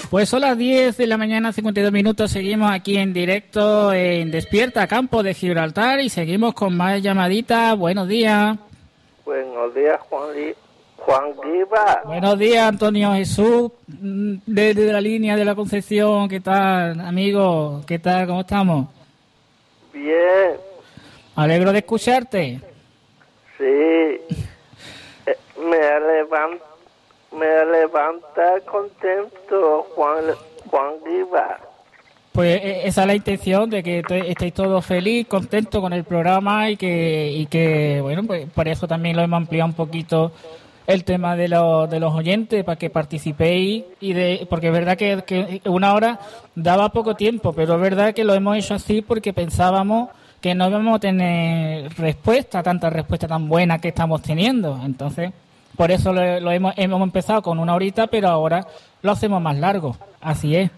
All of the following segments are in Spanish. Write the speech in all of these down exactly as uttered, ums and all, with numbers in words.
Pues son las diez de la mañana, cincuenta y dos minutos. Seguimos aquí en directo en Despierta Campo de Gibraltar y seguimos con más llamaditas. Buenos días. Buenos días, Juan, Li- Juan Riva. Buenos días, Antonio Jesús, desde la línea de la Concepción. ¿Qué tal, amigo? ¿Qué tal? ¿Cómo estamos? Bien, Me alegro de escucharte. sí. Eh, me levanta, me levanta contento, Juan, Juan Riva. Pues eh, esa es la intención, de que te- estéis todos felices, contentos con el programa y que, y que bueno, pues por eso también lo hemos ampliado un poquito el tema de los, de los oyentes, para que participéis, y de porque es verdad que, que una hora daba poco tiempo, pero es verdad que lo hemos hecho así porque pensábamos que no íbamos a tener respuesta, tanta respuesta tan buena que estamos teniendo. Entonces, por eso lo, lo hemos, hemos empezado con una horita, pero ahora lo hacemos más largo. Así es.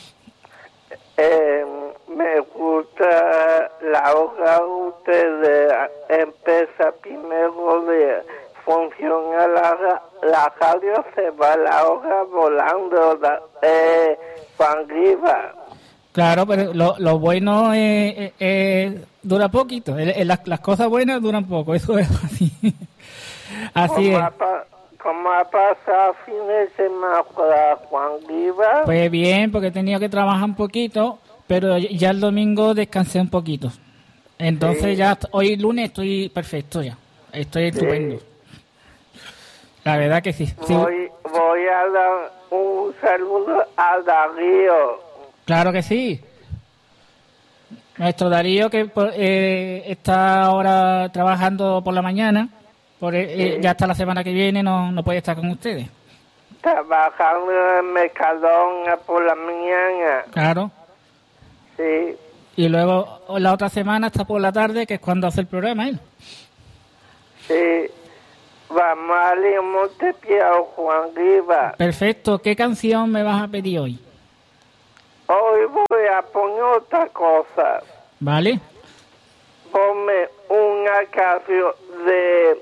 Eh, me gusta la hoja ustedes empieza primero de funciona la, la radio, se va la hoja volando, la, eh, Juan Riva. Claro, pero lo, lo bueno es, es- es- dura poquito. El- el- las, las cosas buenas duran poco, eso es así. Así ¿Cómo es. ha, pa- cómo ha pasado fin de semana para Juan Riva? Pues bien, porque he tenido que trabajar un poquito, pero ya el domingo descansé un poquito. Entonces Sí. ya est- hoy lunes estoy perfecto ya. Estoy estupendo. La verdad que sí. Sí, Voy, voy a dar un saludo a Darío. claro que sí. Nuestro Darío, que por- eh, está ahora trabajando por la mañana, por, eh, eh, ya hasta la semana que viene no, no puede estar con ustedes. Trabajando en Mercadona por la mañana. Claro. Sí, Y luego la otra semana está por la tarde, que es cuando hace el programa él. sí. Vamos a ir a Montepiao, Juan Riva. Perfecto. ¿Qué canción me vas a pedir hoy? Hoy voy a poner otra cosa. ¿Vale? Ponme una canción de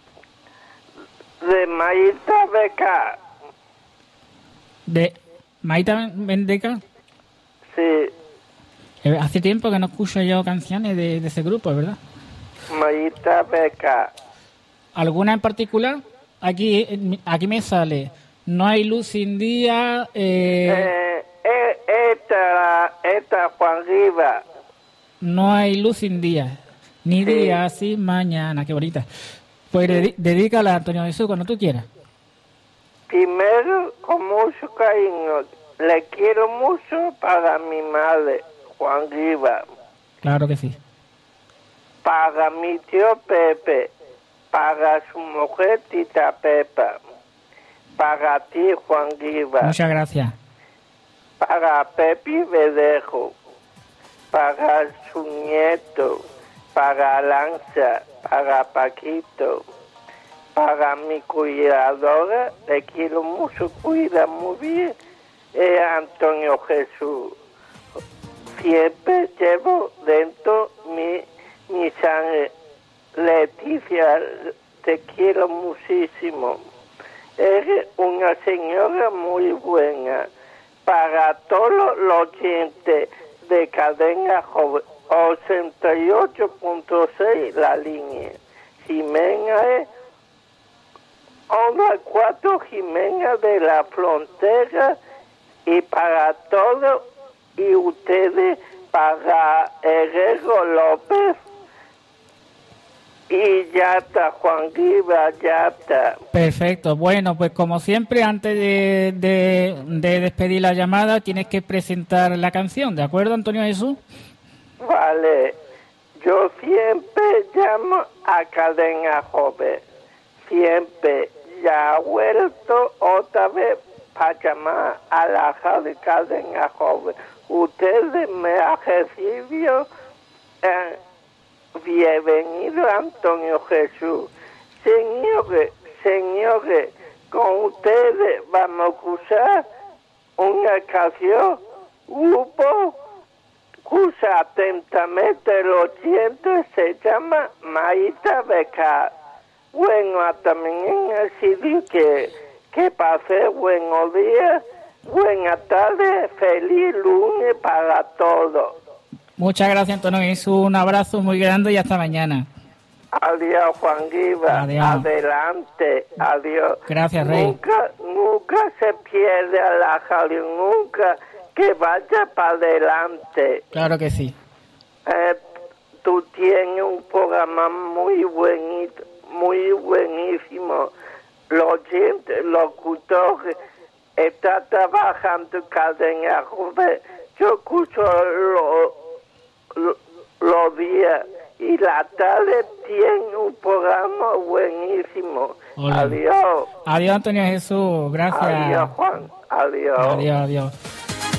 de Maíta Beca. De Maita Mendeca. Sí, Eh, Hace tiempo que no escucho yo canciones de, de ese grupo, ¿verdad? Maíta Beca. ¿Alguna en particular? Aquí eh, aquí me sale No hay luz sin día. Eh, Eh, eh, esta, esta Juan Riva. No hay luz sin día. Ni Sí. día sin mañana. Qué bonita. Pues dedi- dedícala a Antonio Jesús cuando tú quieras. Primero, con mucho cariño, le quiero mucho para mi madre, Juan Riva, Claro que sí. para mi tío Pepe, para su mujer Tita Pepa, para ti, Juan Riva, Muchas gracias. para Pepi Verdejo, para su nieto, para Lanza, para Paquito, para mi cuidadora, le quiero mucho, cuida muy bien, es Antonio Jesús. Siempre llevo dentro mi, mi sangre. Leticia, te quiero muchísimo. Eres una señora muy buena. Para todos los oyentes de Cadena Joven, ochenta y ocho punto seis la línea. Jimena es Onda cuatro Jimena de la Frontera, y para todos y ustedes, para Herrero López, y ya está, Juan Riva, ya está. Perfecto. Bueno, pues como siempre, antes de, de, de despedir la llamada, tienes que presentar la canción, ¿de acuerdo, Antonio Jesús? Vale, yo siempre llamo a Cadena Joven, siempre, ya he vuelto otra vez para llamar a la radio Cadena Joven. Ustedes me han recibido, eh, bienvenido Antonio Jesús. Señores, señores, con ustedes vamos a escuchar una canción, grupo, escucha atentamente los oyentes, se llama Maíta Beca. Bueno, hasta mañana, sí, que, que pase buenos días Buenas tardes, feliz lunes para todos. Muchas gracias, Antonio Jesús. Un abrazo muy grande y hasta mañana. Adiós, Juan Guiba. Adiós. Adelante. Adiós. Gracias, Rey. Nunca, nunca se pierde a la radio, nunca que vaya para adelante. Claro que sí. Eh, tú tienes un programa muy buenito, muy buenísimo. Los oyentes, locutores, está trabajando en cadena. Yo escucho los lo, lo días y la tarde tiene un programa buenísimo. Hola. Adiós. Adiós, Antonio Jesús. Gracias. Adiós, Juan. Adiós. Adiós, adiós.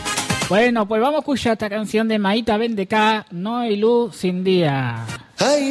Bueno, pues vamos a escuchar esta canción de Maíta Bendecá, No hay luz sin día. Ay.